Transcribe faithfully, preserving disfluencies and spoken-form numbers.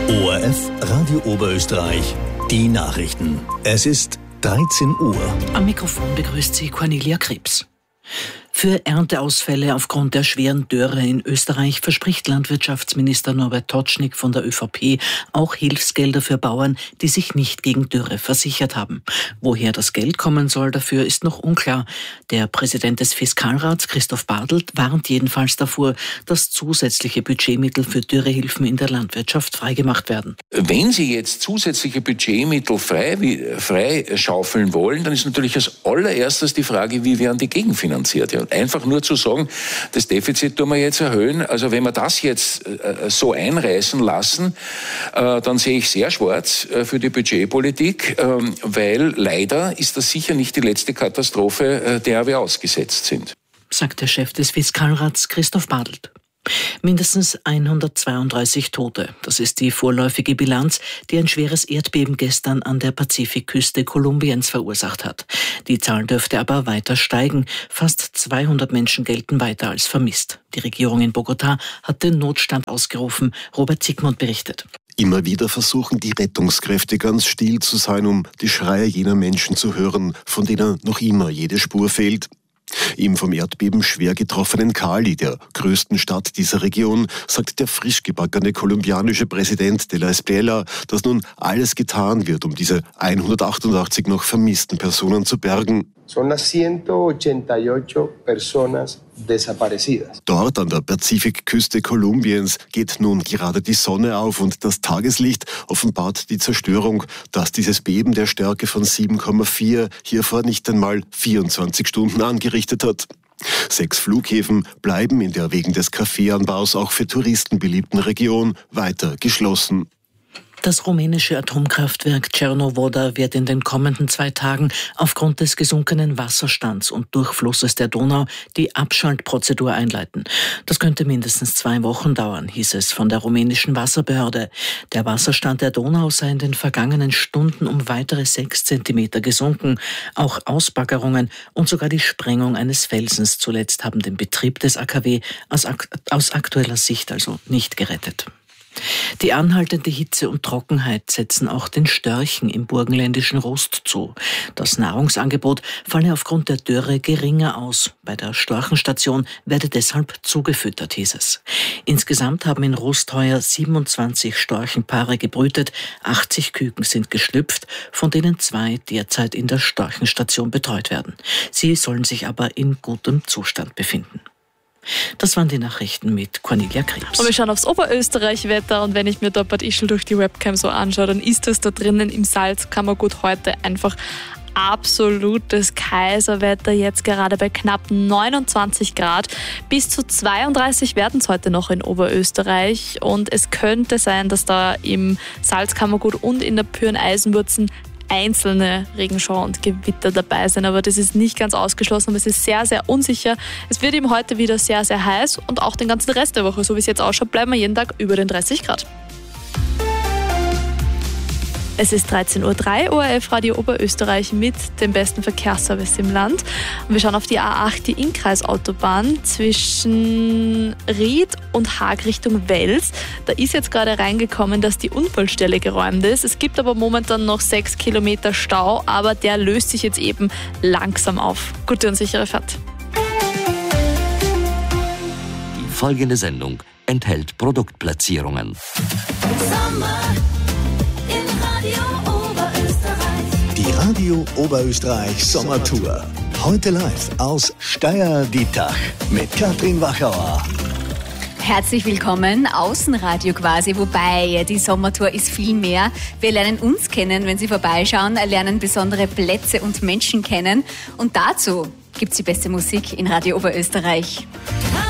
O R F Radio Oberösterreich, die Nachrichten. Es ist dreizehn Uhr. Am Mikrofon begrüßt Sie Cornelia Krebs. Für Ernteausfälle aufgrund der schweren Dürre in Österreich verspricht Landwirtschaftsminister Norbert Totschnig von der ÖVP auch Hilfsgelder für Bauern, die sich nicht gegen Dürre versichert haben. Woher das Geld kommen soll dafür, ist noch unklar. Der Präsident des Fiskalrats, Christoph Bartelt, warnt jedenfalls davor, dass zusätzliche Budgetmittel für Dürrehilfen in der Landwirtschaft freigemacht werden. Wenn Sie jetzt zusätzliche Budgetmittel frei, frei schaufeln wollen, dann ist natürlich als allererstes die Frage, wie werden die gegenfinanziert? Ja, einfach nur zu sagen, das Defizit tun wir jetzt erhöhen. Also wenn wir das jetzt äh, so einreißen lassen, äh, dann sehe ich sehr schwarz äh, für die Budgetpolitik, äh, weil leider ist das sicher nicht die letzte Katastrophe, äh, der wir ausgesetzt sind. Sagt der Chef des Fiskalrats Christoph Bartelt. Mindestens hundertzweiunddreißig Tote. Das ist die vorläufige Bilanz, die ein schweres Erdbeben gestern an der Pazifikküste Kolumbiens verursacht hat. Die Zahl dürfte aber weiter steigen. Fast zweihundert Menschen gelten weiter als vermisst. Die Regierung in Bogotá hat den Notstand ausgerufen. Robert Zygmunt berichtet. Immer wieder versuchen die Rettungskräfte ganz still zu sein, um die Schreie jener Menschen zu hören, von denen noch immer jede Spur fehlt. Im vom Erdbeben schwer getroffenen Cali, der größten Stadt dieser Region, sagt der frisch gebackene kolumbianische Präsident de la Espriella, dass nun alles getan wird, um diese hundertachtundachtzig noch vermissten Personen zu bergen. Son las ciento ochenta y ocho personas desaparecidas. Dort an der Pazifikküste Kolumbiens geht nun gerade die Sonne auf und das Tageslicht offenbart die Zerstörung, dass dieses Beben der Stärke von sieben Komma vier hier vor nicht einmal vierundzwanzig Stunden angerichtet hat. Sechs Flughäfen bleiben in der wegen des Kaffeeanbaus auch für Touristen beliebten Region weiter geschlossen. Das rumänische Atomkraftwerk Cernavodă wird in den kommenden zwei Tagen aufgrund des gesunkenen Wasserstands und Durchflusses der Donau die Abschaltprozedur einleiten. Das könnte mindestens zwei Wochen dauern, hieß es von der rumänischen Wasserbehörde. Der Wasserstand der Donau sei in den vergangenen Stunden um weitere sechs Zentimeter gesunken. Auch Ausbaggerungen und sogar die Sprengung eines Felsens zuletzt haben den Betrieb des A K W aus, aus aktueller Sicht also nicht gerettet. Die anhaltende Hitze und Trockenheit setzen auch den Störchen im burgenländischen Rust zu. Das Nahrungsangebot falle aufgrund der Dürre geringer aus. Bei der Storchenstation werde deshalb zugefüttert, hieß es. Insgesamt haben in Rust heuer siebenundzwanzig Storchenpaare gebrütet, achtzig Küken sind geschlüpft, von denen zwei derzeit in der Storchenstation betreut werden. Sie sollen sich aber in gutem Zustand befinden. Das waren die Nachrichten mit Cornelia Krebs. Und wir schauen aufs Oberösterreich-Wetter und wenn ich mir da Bad Ischl durch die Webcam so anschaue, dann ist das da drinnen im Salzkammergut heute einfach absolutes Kaiserwetter, jetzt gerade bei knapp neunundzwanzig Grad. Bis zu zweiunddreißig werden es heute noch in Oberösterreich und es könnte sein, dass da im Salzkammergut und in der Pyren-Eisenwurzen einzelne Regenschauer und Gewitter dabei sein, aber das ist nicht ganz ausgeschlossen, aber es ist sehr, sehr unsicher. Es wird eben heute wieder sehr, sehr heiß und auch den ganzen Rest der Woche, so wie es jetzt ausschaut, bleiben wir jeden Tag über den dreißig Grad. Es ist dreizehn Uhr drei, O R F Radio Oberösterreich mit dem besten Verkehrsservice im Land. Und wir schauen auf die A acht, die Innkreisautobahn zwischen Ried und Haag Richtung Wels. Da ist jetzt gerade reingekommen, dass die Unfallstelle geräumt ist. Es gibt aber momentan noch sechs Kilometer Stau, aber der löst sich jetzt eben langsam auf. Gute und sichere Fahrt. Die folgende Sendung enthält Produktplatzierungen. Die Radio Oberösterreich Sommertour. Heute live aus Steyr-Dietach mit Katrin Wachauer. Herzlich willkommen, Außenradio quasi, wobei die Sommertour ist viel mehr. Wir lernen uns kennen, wenn Sie vorbeischauen, lernen besondere Plätze und Menschen kennen und dazu gibt's die beste Musik in Radio Oberösterreich.